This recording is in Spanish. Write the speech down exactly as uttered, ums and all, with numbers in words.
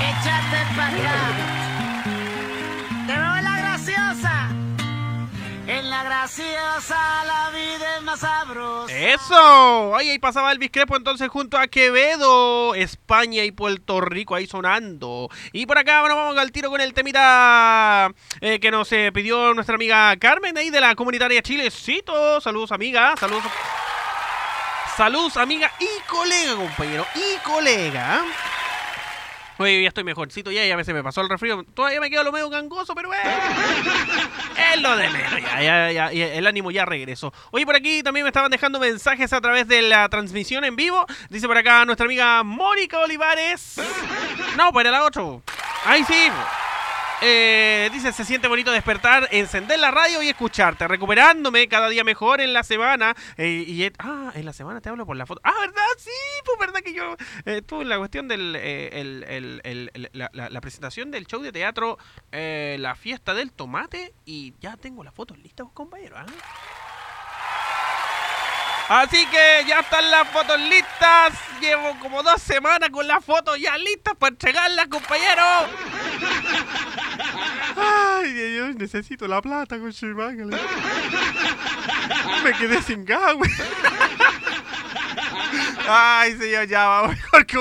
Échate para acá. Te veo en la graciosa. En la graciosa la vida es más sabrosa. ¡Eso! Ahí, ahí pasaba Elvis Crespo entonces junto a Quevedo, España y Puerto Rico ahí sonando. Y por acá, bueno, vamos al tiro con el temita eh, que nos eh, pidió nuestra amiga Carmen ahí de la comunitaria Chilecito. Saludos, amiga. Saludos. Saludos, amiga y colega, compañero. Y colega. Oye, ya estoy mejorcito ya, ya a veces me pasó el resfrío. Todavía me quedo lo medio gangoso, pero eh, es lo de menos. Ya, ya, ya, ya, el ánimo ya regresó. Oye, por aquí también me estaban dejando mensajes a través de la transmisión en vivo. Dice por acá nuestra amiga Mónica Olivares. No, pues era la ocho. Ahí sí. Eh, dice, se siente bonito despertar, encender la radio y escucharte, recuperándome cada día mejor en la semana. Eh, y et- ah, en la semana te hablo por la foto. Ah, ¿verdad? Sí, pues verdad que yo eh, estuve en la cuestión del eh, el, el, el, el- la, la- la presentación del show de teatro, eh, la fiesta del tomate, y ya tengo las fotos listas, compañeros. ¿Ah? Así que ya están las fotos listas. Llevo como dos semanas con las fotos ya listas para entregarlas, compañeros. Ay, Dios, necesito la plata, con me quedé sin gas, güey. Ay, señor, ya vamos mejor que